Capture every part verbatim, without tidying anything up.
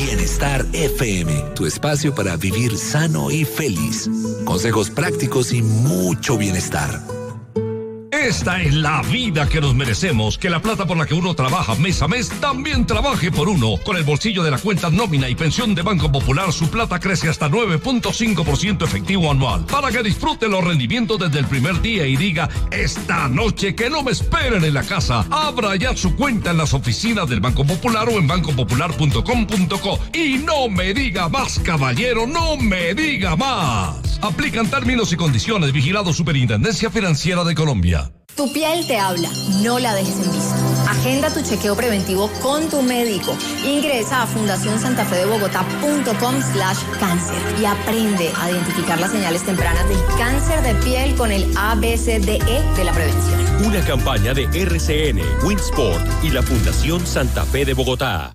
Bienestar F M, tu espacio para vivir sano y feliz. Consejos prácticos y mucho bienestar. Esta es la vida que nos merecemos, que la plata por la que uno trabaja mes a mes también trabaje por uno. Con el bolsillo de la cuenta nómina y pensión de Banco Popular, su plata crece hasta nueve punto cinco por ciento efectivo anual, para que disfrute los rendimientos desde el primer día y diga, esta noche que no me esperen en la casa. Abra ya su cuenta en las oficinas del Banco Popular o en banco popular punto com punto co. Y no me diga más, caballero, no me diga más. Aplican términos y condiciones. Vigilado Superintendencia Financiera de Colombia. Tu piel te habla, no la dejes en visto. Agenda tu chequeo preventivo con tu médico. Ingresa a fundación santa fe de bogotá punto com slash cáncer y aprende a identificar las señales tempranas del cáncer de piel con el A B C D E de la prevención. Una campaña de R C N, Winsport y la Fundación Santa Fe de Bogotá.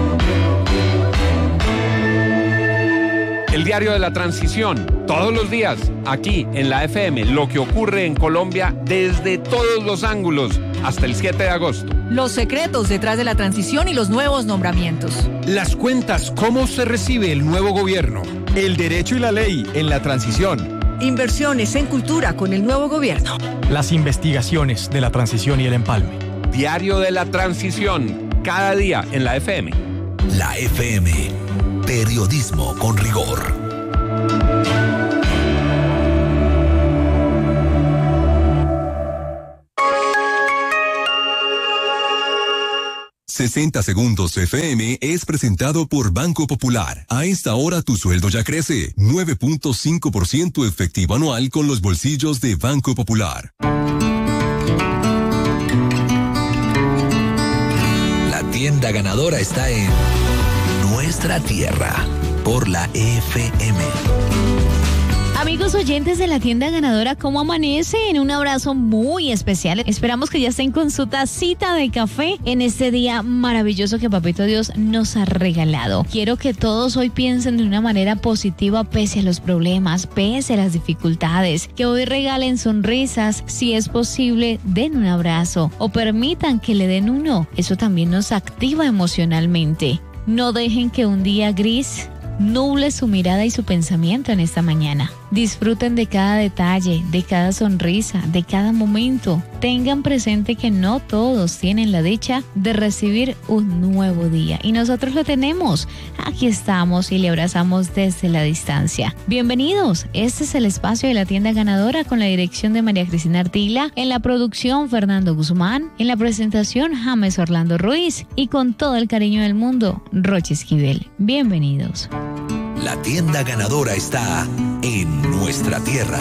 El diario de la transición, todos los días, aquí en la F M, lo que ocurre en Colombia desde todos los ángulos, hasta el siete de agosto. Los secretos detrás de la transición y los nuevos nombramientos. Las cuentas, cómo se recibe el nuevo gobierno. El derecho y la ley en la transición. Inversiones en cultura con el nuevo gobierno. Las investigaciones de la transición y el empalme. Diario de la transición, cada día en la F M. La F M. Periodismo con rigor. sesenta Segundos F M es presentado por Banco Popular. A esta hora tu sueldo ya crece. nueve punto cinco por ciento efectivo anual con los bolsillos de Banco Popular. La tienda ganadora está en Nuestra Tierra, por la F M. Amigos oyentes de la tienda ganadora, ¿cómo amanecen? Un abrazo muy especial. Esperamos que ya estén con su tacita de café en este día maravilloso que Papito Dios nos ha regalado. Quiero que todos hoy piensen de una manera positiva pese a los problemas, pese a las dificultades. Que hoy regalen sonrisas, si es posible, den un abrazo o permitan que le den uno. Eso también nos activa emocionalmente. No dejen que un día gris nuble su mirada y su pensamiento en esta mañana. Disfruten de cada detalle, de cada sonrisa, de cada momento. Tengan presente que no todos tienen la dicha de recibir un nuevo día. Y nosotros lo tenemos. Aquí estamos y le abrazamos desde la distancia. Bienvenidos. Este es el espacio de la tienda ganadora con la dirección de María Cristina Artila, en la producción Fernando Guzmán, en la presentación James Orlando Ruiz y con todo el cariño del mundo, Roche Esquivel. Bienvenidos. La tienda ganadora está en Nuestra Tierra.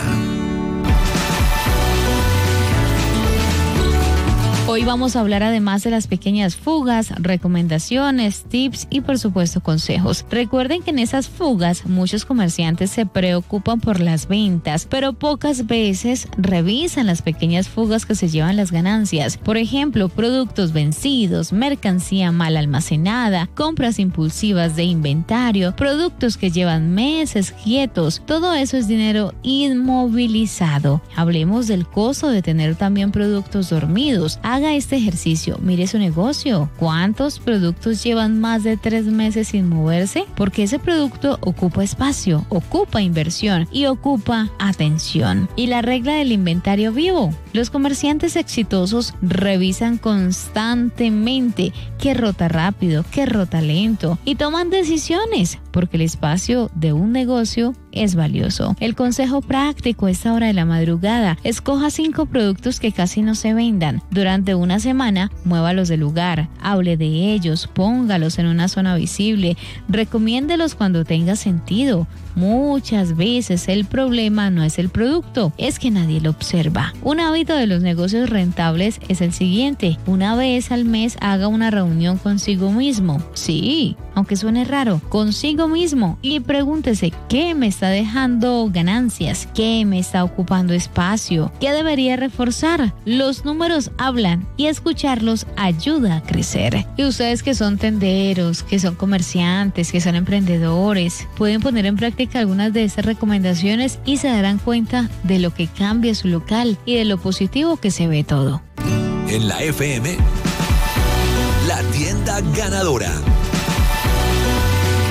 Hoy vamos a hablar además de las pequeñas fugas, recomendaciones, tips y por supuesto consejos. Recuerden que en esas fugas muchos comerciantes se preocupan por las ventas, pero pocas veces revisan las pequeñas fugas que se llevan las ganancias. Por ejemplo, productos vencidos, mercancía mal almacenada, compras impulsivas de inventario, productos que llevan meses quietos. Todo eso es dinero inmovilizado. Hablemos del costo de tener también productos dormidos. Haga este ejercicio, mire su negocio. ¿Cuántos productos llevan más de tres meses sin moverse? Porque ese producto ocupa espacio, ocupa inversión y ocupa atención. Y la regla del inventario vivo. Los comerciantes exitosos revisan constantemente qué rota rápido, qué rota lento y toman decisiones porque el espacio de un negocio es valioso. El consejo práctico a esta hora de la madrugada: escoja cinco productos que casi no se vendan. Durante una semana, muévalos del lugar, hable de ellos, póngalos en una zona visible, recomiéndelos cuando tenga sentido. Muchas veces el problema no es el producto, es que nadie lo observa. Un hábito de los negocios rentables es el siguiente: una vez al mes haga una reunión consigo mismo. Sí, aunque suene raro, consigo mismo, y pregúntese qué me está dejando ganancias, qué me está ocupando espacio, qué debería reforzar. Los números hablan y escucharlos ayuda a crecer. Y ustedes que son tenderos, que son comerciantes, que son emprendedores, pueden poner en práctica algunas de estas recomendaciones y se darán cuenta de lo que cambia su local y de lo positivo que se ve todo. En la F M, la tienda ganadora.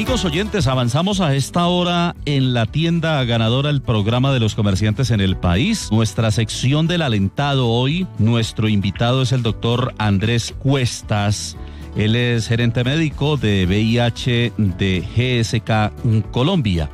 Amigos oyentes, avanzamos a esta hora en la tienda ganadora, el programa de los comerciantes en el país. Nuestra sección del alentado hoy, nuestro invitado es el doctor Andrés Cuestas. Él es gerente médico de V I H de G S K Colombia,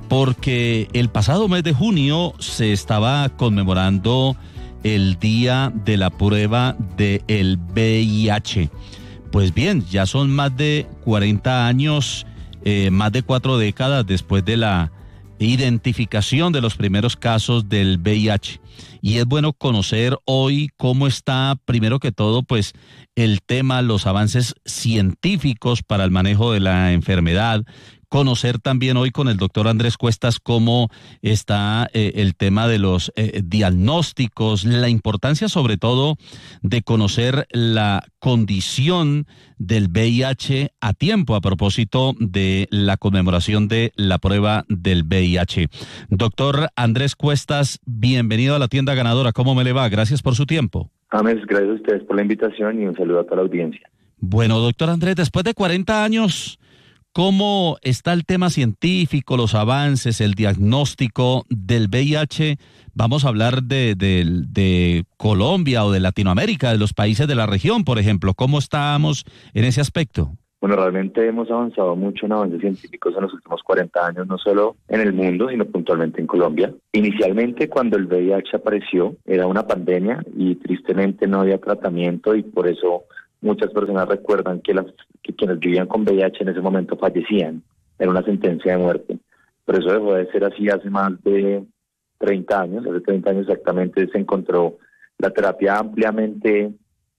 porque el pasado mes de junio se estaba conmemorando el día de la prueba del V I H. Pues bien, ya son más de cuarenta años, eh, más de cuatro décadas después de la identificación de los primeros casos del V I H. Y es bueno conocer hoy cómo está, primero que todo, pues el tema, los avances científicos para el manejo de la enfermedad. Conocer también hoy con el doctor Andrés Cuestas cómo está eh, el tema de los eh, diagnósticos, la importancia sobre todo de conocer la condición del V I H a tiempo a propósito de la conmemoración de la prueba del V I H. Doctor Andrés Cuestas, bienvenido a la tienda ganadora. ¿Cómo me le va? Gracias por su tiempo. James, gracias a ustedes por la invitación y un saludo a toda la audiencia. Bueno, doctor Andrés, después de cuarenta años... ¿cómo está el tema científico, los avances, el diagnóstico del V I H? Vamos a hablar de, de, de Colombia o de Latinoamérica, de los países de la región, por ejemplo. ¿Cómo estamos en ese aspecto? Bueno, realmente hemos avanzado mucho en avances científicos en los últimos cuarenta años, no solo en el mundo, sino puntualmente en Colombia. Inicialmente, cuando el V I H apareció, era una pandemia y tristemente no había tratamiento, y por eso muchas personas recuerdan que, las, que quienes vivían con V I H en ese momento fallecían. Era una sentencia de muerte. Pero eso dejó de ser así hace más de treinta años. Hace treinta años exactamente se encontró la terapia ampliamente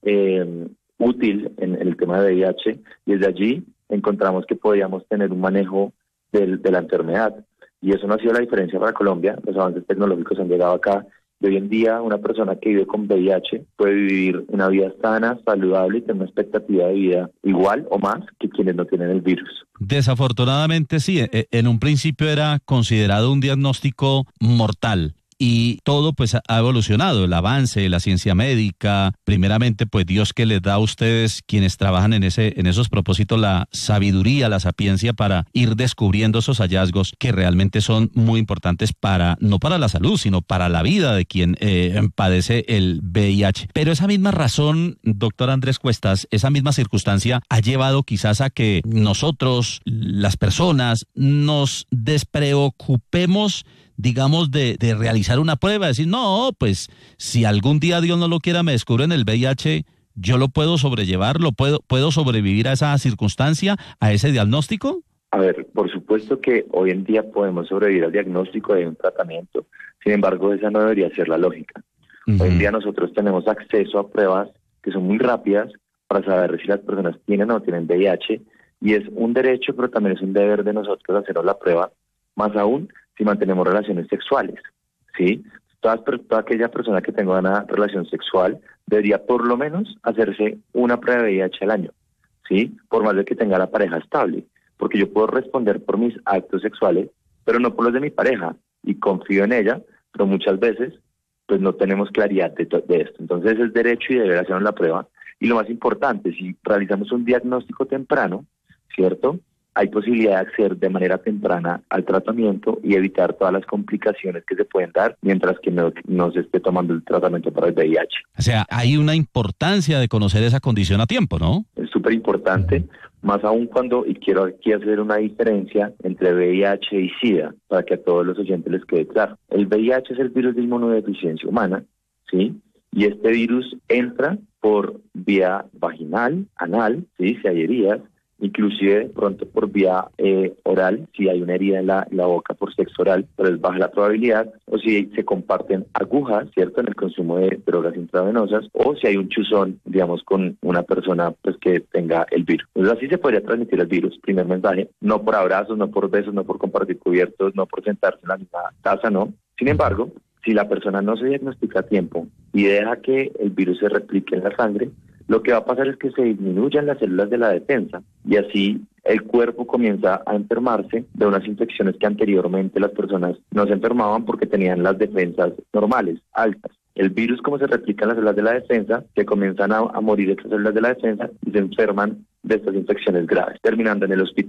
eh, útil en, en el tema de V I H, y desde allí encontramos que podíamos tener un manejo del, de la enfermedad. Y eso no ha sido la diferencia para Colombia. Los avances tecnológicos han llegado acá. Y hoy en día una persona que vive con V I H puede vivir una vida sana, saludable y tener una expectativa de vida igual o más que quienes no tienen el virus. Desafortunadamente sí, en un principio era considerado un diagnóstico mortal. Y todo pues ha evolucionado, el avance, la ciencia médica, primeramente pues Dios que les da a ustedes quienes trabajan en ese en esos propósitos la sabiduría, la sapiencia para ir descubriendo esos hallazgos que realmente son muy importantes para, no para la salud, sino para la vida de quien eh, padece el V I H. Pero esa misma razón, doctor Andrés Cuestas, esa misma circunstancia ha llevado quizás a que nosotros, las personas, nos despreocupemos, digamos, de, de realizar una prueba, decir, no, pues si algún día Dios no lo quiera me descubren el V I H, yo lo puedo sobrellevar, lo puedo, puedo sobrevivir a esa circunstancia, a ese diagnóstico. A ver, por supuesto que hoy en día podemos sobrevivir al diagnóstico de un tratamiento, sin embargo esa no debería ser la lógica. Uh-huh. Hoy en día nosotros tenemos acceso a pruebas que son muy rápidas para saber si las personas tienen o no tienen V I H, y es un derecho, pero también es un deber de nosotros hacernos la prueba, más aún si mantenemos relaciones sexuales, ¿sí? Toda, toda aquella persona que tenga una relación sexual debería por lo menos hacerse una prueba de V I H al año, ¿sí? Por más de que tenga la pareja estable, porque yo puedo responder por mis actos sexuales, pero no por los de mi pareja, y confío en ella, pero muchas veces pues no tenemos claridad de, de esto. Entonces es derecho y deber hacernos la prueba, y lo más importante, si realizamos un diagnóstico temprano, ¿cierto?, hay posibilidad de acceder de manera temprana al tratamiento y evitar todas las complicaciones que se pueden dar mientras que no, no se esté tomando el tratamiento para el V I H. O sea, hay una importancia de conocer esa condición a tiempo, ¿no? Es súper importante, más aún cuando, y quiero aquí hacer una diferencia entre V I H y SIDA, para que a todos los oyentes les quede claro. El V I H es el virus de inmunodeficiencia humana, ¿sí? Y este virus entra por vía vaginal, anal, ¿sí? Si hay heridas, inclusive pronto por vía eh, oral, si hay una herida en la, en la boca por sexo oral, pero es baja la probabilidad, o si se comparten agujas, ¿cierto?, en el consumo de drogas intravenosas, o si hay un chuzón, digamos, con una persona pues que tenga el virus. Entonces así se podría transmitir el virus, primer mensaje, no por abrazos, no por besos, no por compartir cubiertos, no por sentarse en la misma taza, no. Sin embargo, si la persona no se diagnostica a tiempo y deja que el virus se replique en la sangre, lo que va a pasar es que se disminuyan las células de la defensa y así el cuerpo comienza a enfermarse de unas infecciones que anteriormente las personas no se enfermaban porque tenían las defensas normales, altas. El virus, como se replica en las células de la defensa, se comienzan a, a morir estas células de la defensa y se enferman de estas infecciones graves, terminando en el hospital.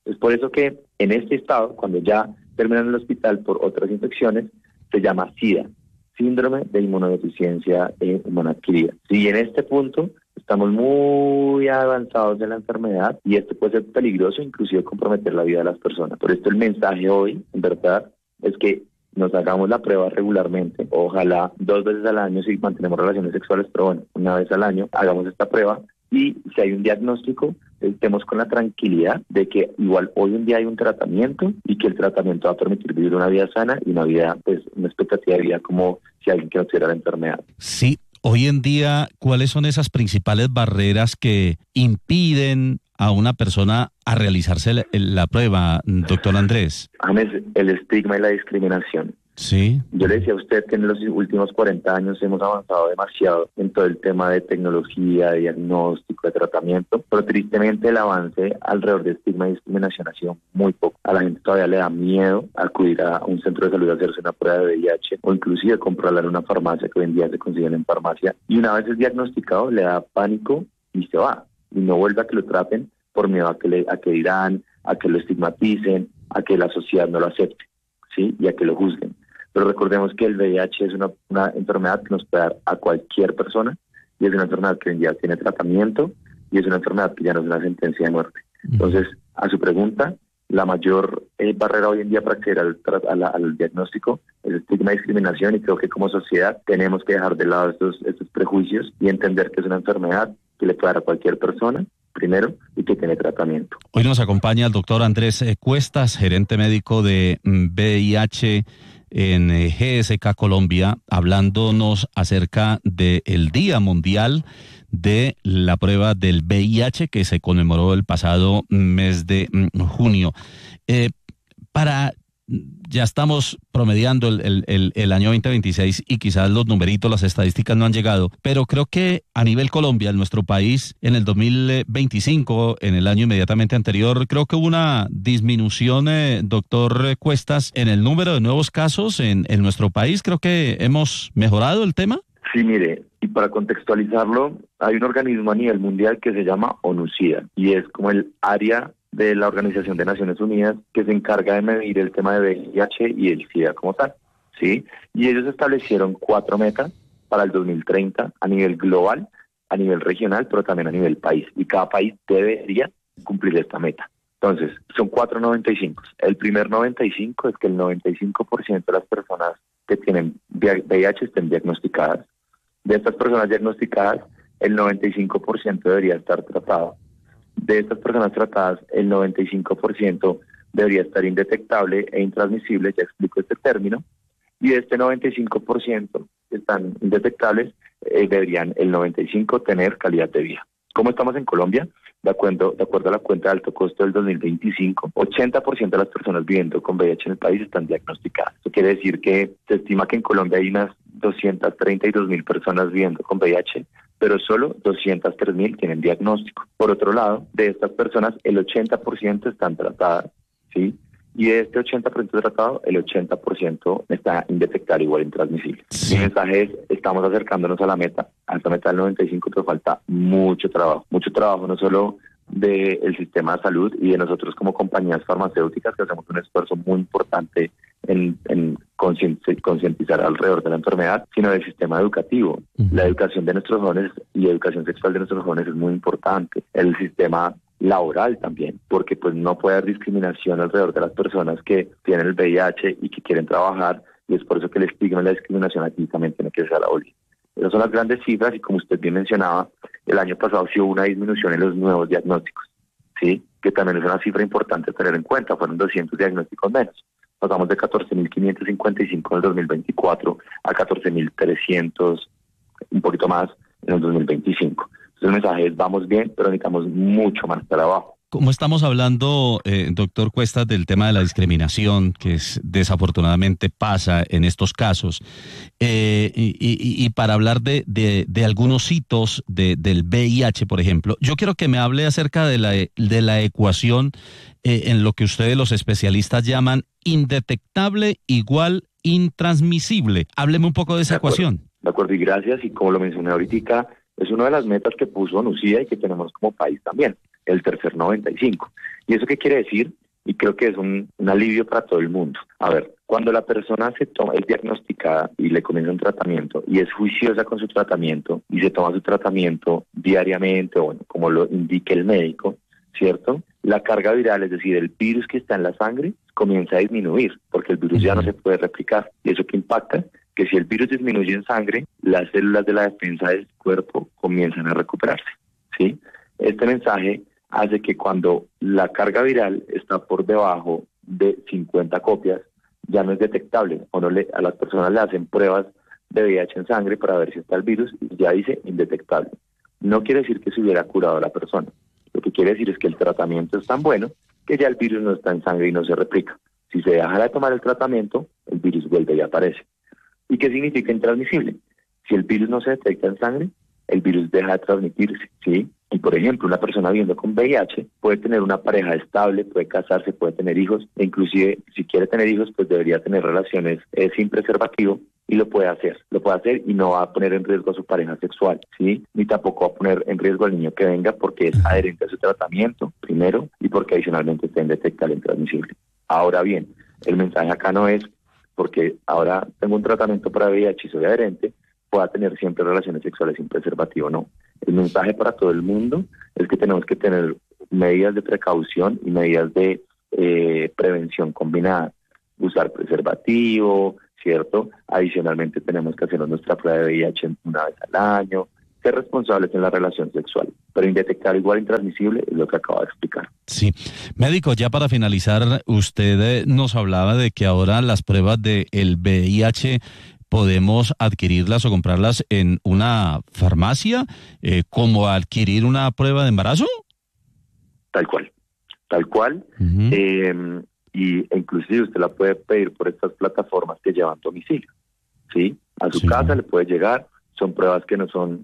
Es por eso que en este estado, cuando ya terminan en el hospital por otras infecciones, se llama SIDA, síndrome de inmunodeficiencia eh, humana adquirida. Si en este punto estamos muy avanzados en la enfermedad y esto puede ser peligroso, inclusive comprometer la vida de las personas. Por esto el mensaje hoy, en verdad, es que nos hagamos la prueba regularmente, ojalá dos veces al año si mantenemos relaciones sexuales, pero bueno, una vez al año hagamos esta prueba y si hay un diagnóstico, estemos con la tranquilidad de que igual hoy en día hay un tratamiento y que el tratamiento va a permitir vivir una vida sana y una vida, pues, una expectativa de vida como si alguien que no tuviera la enfermedad. Sí, hoy en día, ¿cuáles son esas principales barreras que impiden a una persona a realizarse la, la prueba, doctor Andrés? James, el estigma y la discriminación. Sí. Yo le decía a usted que en los últimos cuarenta años hemos avanzado demasiado en todo el tema de tecnología, de diagnóstico, de tratamiento, pero tristemente el avance alrededor de estigma y discriminación ha sido muy poco. A la gente todavía le da miedo acudir a un centro de salud a hacerse una prueba de V I H o inclusive comprarla en una farmacia que hoy en día se consiguen en farmacia, y una vez es diagnosticado le da pánico y se va y no vuelve a que lo traten por miedo a que, le, a que dirán, a que lo estigmaticen, a que la sociedad no lo acepte, ¿sí? Y a que lo juzguen. Pero recordemos que el V I H es una, una enfermedad que nos puede dar a cualquier persona y es una enfermedad que hoy en día tiene tratamiento y es una enfermedad que ya no es una sentencia de muerte. Entonces, a su pregunta, la mayor eh, barrera hoy en día para acceder al, al, al diagnóstico es estigma y discriminación, y creo que como sociedad tenemos que dejar de lado estos, estos prejuicios y entender que es una enfermedad que le puede dar a cualquier persona, primero, y que tiene tratamiento. Hoy nos acompaña el doctor Andrés Cuestas, gerente médico de V I H en G S K Colombia, hablándonos acerca del Día Mundial de la Prueba del V I H que se conmemoró el pasado mes de junio. Eh, para ya estamos promediando el, el, el, el año veinte veintiséis y quizás los numeritos, las estadísticas no han llegado, pero creo que a nivel Colombia, en nuestro país, en el dos mil veinticinco, en el año inmediatamente anterior, creo que hubo una disminución, eh, doctor Cuestas, en el número de nuevos casos en, en nuestro país. Creo que hemos mejorado el tema. Sí, mire, y para contextualizarlo, hay un organismo a nivel mundial que se llama ONU-SIDA y es como el área de la Organización de Naciones Unidas que se encarga de medir el tema de V I H y el SIDA como tal, ¿sí? Y ellos establecieron cuatro metas para el dos mil treinta a nivel global, a nivel regional, pero también a nivel país, y cada país debería cumplir esta meta. Entonces, son cuatro noventa y cinco. El primer noventa y cinco es que el noventa y cinco por ciento de las personas que tienen V I H estén diagnosticadas. De estas personas diagnosticadas, el noventa y cinco por ciento debería estar tratado. De estas personas tratadas, el noventa y cinco por ciento debería estar indetectable e intransmisible, ya explico este término, y de este noventa y cinco por ciento que están indetectables, eh, deberían el noventa y cinco por ciento tener calidad de vida. ¿Cómo estamos en Colombia? De acuerdo, de acuerdo a la cuenta de alto costo del dos mil veinticinco, ochenta por ciento de las personas viviendo con V I H en el país están diagnosticadas. Eso quiere decir que se estima que en Colombia hay unas doscientas treinta y dos mil personas viviendo con V I H, pero solo doscientas tres mil tienen diagnóstico. Por otro lado, de estas personas, el ochenta por ciento están tratadas, ¿sí? Y de este ochenta por ciento tratado, el ochenta por ciento está indetectable, igual intransmisible. Sí. Mi mensaje es, estamos acercándonos a la meta, a esta meta del noventa y cinco, pero falta mucho trabajo. Mucho trabajo no solo del sistema de salud y de nosotros como compañías farmacéuticas, que hacemos un esfuerzo muy importante en, en concientizar alrededor de la enfermedad, sino del sistema educativo. Uh-huh. La educación de nuestros jóvenes y la educación sexual de nuestros jóvenes es muy importante. El sistema laboral también, porque pues no puede haber discriminación alrededor de las personas que tienen el V I H y que quieren trabajar, y es por eso que el estigma y la discriminación aquí también tiene que ser abolido. Esas son las grandes cifras, y como usted bien mencionaba, el año pasado sí hubo una disminución en los nuevos diagnósticos, ¿sí? Que también es una cifra importante a tener en cuenta, fueron doscientos diagnósticos menos. Pasamos de catorce mil quinientos cincuenta y cinco en el dos mil veinticuatro a catorce mil trescientos, un poquito más, en el dos mil veinticinco. Entonces el mensaje es, vamos bien, pero necesitamos mucho más trabajo. Como estamos hablando, eh, doctor Cuestas, del tema de la discriminación, que es, desafortunadamente pasa en estos casos, eh, y, y, y para hablar de, de, de algunos hitos de, del V I H, por ejemplo, yo quiero que me hable acerca de la, de la ecuación eh, en lo que ustedes los especialistas llaman indetectable igual intransmisible. Hábleme un poco de esa de acuerdo, ecuación. De acuerdo, y gracias, y como lo mencioné ahorita, es una de las metas que puso ONU-SIDA y que tenemos como país también. el tercer noventa y cinco. ¿Y eso qué quiere decir? Y creo que es un, un alivio para todo el mundo. A ver, cuando la persona se toma, es diagnosticada y le comienza un tratamiento y es juiciosa con su tratamiento y se toma su tratamiento diariamente, bueno, como lo indique el médico, ¿cierto? La carga viral, es decir, el virus que está en la sangre, comienza a disminuir porque el virus ya no se puede replicar. ¿Y eso qué impacta? Que si el virus disminuye en sangre, las células de la defensa del cuerpo comienzan a recuperarse, ¿sí? Este mensaje hace que cuando la carga viral está por debajo de cincuenta copias, ya no es detectable, o no le, a las personas le hacen pruebas de V I H en sangre para ver si está el virus, y ya dice indetectable. No quiere decir que se hubiera curado a la persona, lo que quiere decir es que el tratamiento es tan bueno que ya el virus no está en sangre y no se replica. Si se deja de tomar el tratamiento, el virus vuelve y aparece. ¿Y qué significa intransmisible? Si el virus no se detecta en sangre, el virus deja de transmitirse, ¿sí? Y por ejemplo, una persona viviendo con V I H puede tener una pareja estable, puede casarse, puede tener hijos, e inclusive si quiere tener hijos, pues debería tener relaciones eh, sin preservativo, y lo puede hacer, lo puede hacer y no va a poner en riesgo a su pareja sexual, ¿sí? Ni tampoco va a poner en riesgo al niño que venga porque es adherente a su tratamiento, primero, y porque adicionalmente está indetectable e intransmisible. Ahora bien, el mensaje acá no es porque ahora tengo un tratamiento para V I H y soy adherente, pueda tener siempre relaciones sexuales sin preservativo, no. El mensaje para todo el mundo es que tenemos que tener medidas de precaución y medidas de eh, prevención combinadas. Usar preservativo, ¿cierto? Adicionalmente tenemos que hacernos nuestra prueba de V I H una vez al año, ser responsables en la relación sexual, pero indetectable igual intransmisible es lo que acabo de explicar. Sí. Médico, ya para finalizar, usted eh, nos hablaba de que ahora las pruebas del V I H podemos adquirirlas o comprarlas en una farmacia, eh, como adquirir una prueba de embarazo. Tal cual, tal cual. Uh-huh. eh, y inclusive usted la puede pedir por estas plataformas que llevan domicilio, ¿sí? A su sí. casa le puede llegar, son pruebas que no son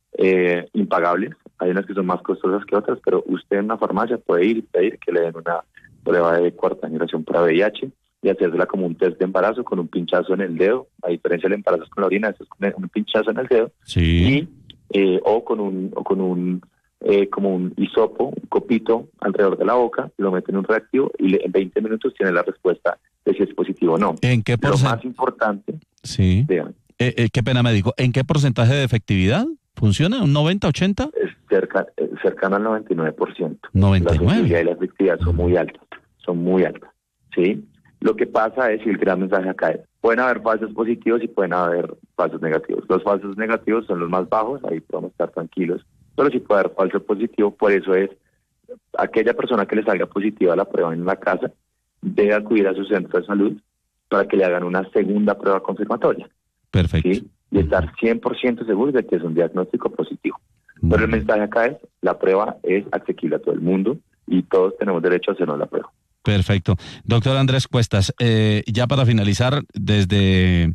eh, impagables, hay unas que son más costosas que otras, pero usted en una farmacia puede ir y pedir que le den una prueba de cuarta generación para V I H y hacérsela como un test de embarazo con un pinchazo en el dedo, a diferencia del embarazo con la orina, eso es con un pinchazo en el dedo, sí. y eh, o con un o con un eh, como un hisopo, un copito alrededor de la boca, lo mete en un reactivo y le, en veinte minutos tiene la respuesta de si es positivo o no. ¿En qué porcentaje? Lo más importante, sí. Dígame. Eh, eh, qué pena, médico, ¿en qué porcentaje de efectividad funciona? ¿Un noventa, ochenta? Es cerca, eh, cercano al noventa y nueve por ciento. noventa y nueve. La sensibilidad y la efectividad son muy altas, son muy altas, ¿sí? Lo que pasa es, y el gran mensaje acá es, pueden haber falsos positivos y pueden haber falsos negativos. Los falsos negativos son los más bajos, ahí podemos estar tranquilos, pero sí puede haber falso positivo, por eso es, aquella persona que le salga positiva a la prueba en la casa, debe acudir a su centro de salud para que le hagan una segunda prueba confirmatoria. Perfecto. ¿Sí? Y estar cien por ciento seguros de que es un diagnóstico positivo. Muy pero el mensaje acá es, la prueba es asequible a todo el mundo y todos tenemos derecho a hacernos la prueba. Perfecto. Doctor Andrés Cuestas, eh, ya para finalizar, desde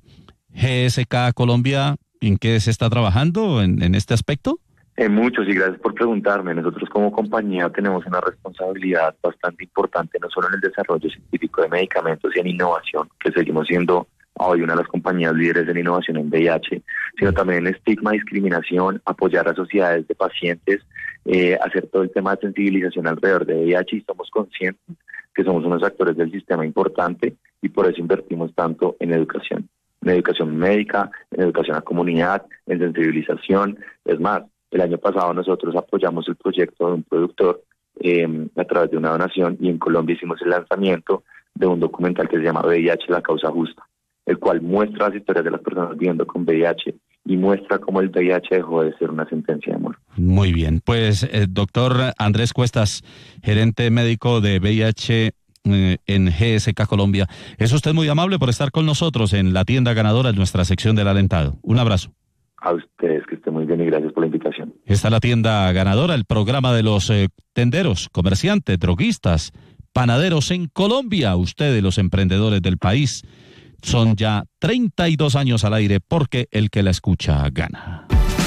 G S K Colombia, ¿en qué se está trabajando en, en este aspecto? En muchos, y gracias por preguntarme. Nosotros como compañía tenemos una responsabilidad bastante importante, no solo en el desarrollo científico de medicamentos y en innovación, que seguimos siendo hoy una de las compañías líderes en innovación en V I H, sino también en estigma, discriminación, apoyar a sociedades de pacientes, eh, hacer todo el tema de sensibilización alrededor de V I H, y estamos conscientes que somos unos actores del sistema importante y por eso invertimos tanto en educación, en educación médica, en educación a comunidad, en sensibilización. Es más, el año pasado nosotros apoyamos el proyecto de un productor eh, a través de una donación, y en Colombia hicimos el lanzamiento de un documental que se llama V I H, la causa justa, el cual muestra las historias de las personas viviendo con V I H y muestra cómo el V I H dejó de ser una sentencia de muerte. Muy bien, pues eh, doctor Andrés Cuestas, gerente médico de V I H eh, en G S K Colombia, es usted muy amable por estar con nosotros en la tienda ganadora en nuestra sección del Alentado. Un abrazo. A ustedes, que estén muy bien y gracias por la invitación. Está la tienda ganadora, el programa de los eh, tenderos, comerciantes, droguistas, panaderos en Colombia. Ustedes, los emprendedores del país, son ya treinta y dos años al aire, porque el que la escucha gana.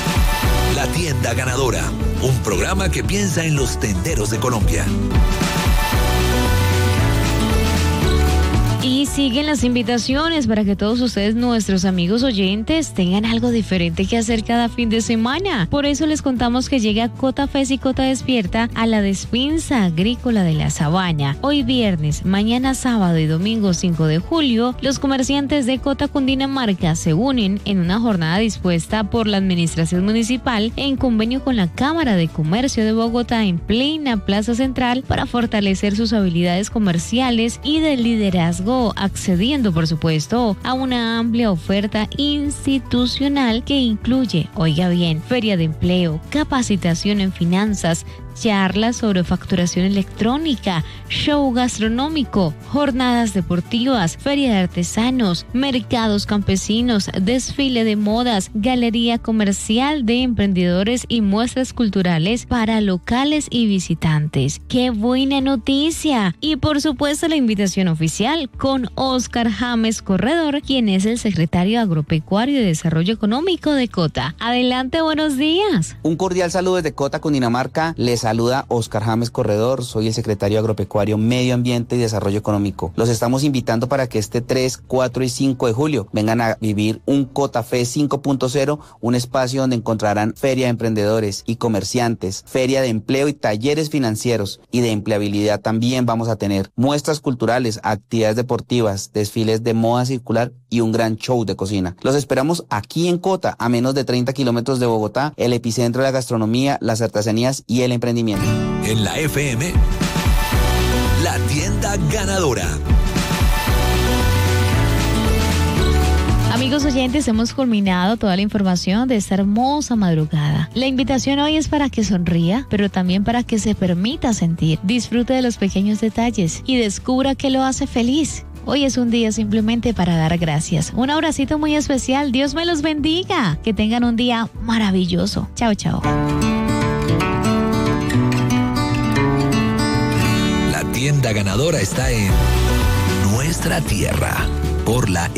La tienda ganadora, un programa que piensa en los tenderos de Colombia. Y siguen las invitaciones para que todos ustedes, nuestros amigos oyentes, tengan algo diferente que hacer cada fin de semana. Por eso les contamos que llega Cota Fest y Cota Despierta a la Despensa Agrícola de la Sabana. Hoy viernes, mañana sábado y domingo cinco de julio, los comerciantes de Cota Cundinamarca se unen en una jornada dispuesta por la Administración Municipal en convenio con la Cámara de Comercio de Bogotá en plena Plaza Central para fortalecer sus habilidades comerciales y de liderazgo, accediendo por supuesto a una amplia oferta institucional que incluye, oiga bien, feria de empleo, capacitación en finanzas, charlas sobre facturación electrónica, show gastronómico, jornadas deportivas, feria de artesanos, mercados campesinos, desfile de modas, galería comercial de emprendedores y muestras culturales para locales y visitantes. ¡Qué buena noticia! Y por supuesto la invitación oficial con Óscar James Corredor, quien es el secretario agropecuario de Desarrollo Económico de Cota. Adelante, buenos días. Un cordial saludo desde Cota, Cundinamarca. Les saluda Óscar James Corredor, soy el secretario agropecuario, Medio Ambiente y Desarrollo Económico. Los estamos invitando para que este tres, cuatro y cinco de julio vengan a vivir un Cota Fest cinco punto cero, un espacio donde encontrarán feria de emprendedores y comerciantes, feria de empleo y talleres financieros y de empleabilidad. También vamos a tener muestras culturales, actividades deportivas, desfiles de moda circular y un gran show de cocina. Los esperamos aquí en Cota, a menos de treinta kilómetros de Bogotá, el epicentro de la gastronomía, las artesanías y el emprendimiento. En la F M, la tienda ganadora. Amigos oyentes, hemos culminado toda la información de esta hermosa madrugada. La invitación hoy es para que sonría, pero también para que se permita sentir, disfrute de los pequeños detalles y descubra qué lo hace feliz. Hoy es un día simplemente para dar gracias. Un abracito muy especial. Dios me los bendiga. Que tengan un día maravilloso. Chao, chao. La tienda ganadora está en nuestra tierra por la